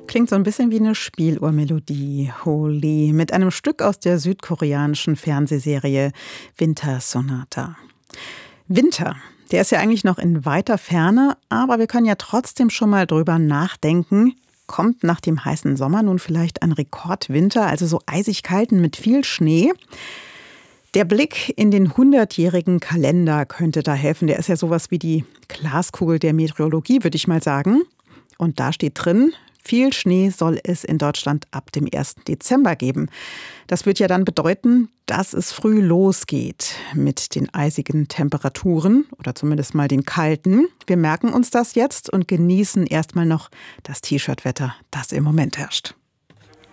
Klingt so ein bisschen wie eine Spieluhrmelodie, Holy, mit einem Stück aus der südkoreanischen Fernsehserie Winter Sonata. Winter, der ist ja eigentlich noch in weiter Ferne, aber wir können ja trotzdem schon mal drüber nachdenken. Kommt nach dem heißen Sommer nun vielleicht ein Rekordwinter, also so eisig kalten mit viel Schnee? Der Blick in den 100-jährigen Kalender könnte da helfen. Der ist ja sowas wie die Glaskugel der Meteorologie, würde ich mal sagen. Und da steht drin, viel Schnee soll es in Deutschland ab dem 1. Dezember geben. Das wird ja dann bedeuten, dass es früh losgeht mit den eisigen Temperaturen oder zumindest mal den kalten. Wir merken uns das jetzt und genießen erstmal noch das T-Shirt-Wetter, das im Moment herrscht.